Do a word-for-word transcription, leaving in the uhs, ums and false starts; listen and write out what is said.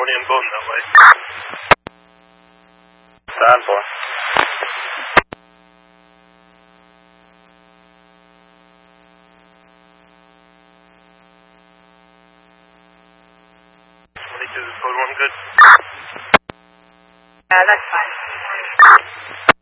California and going that way. Stand for. twenty-two, code one, good? Yeah, that's fine.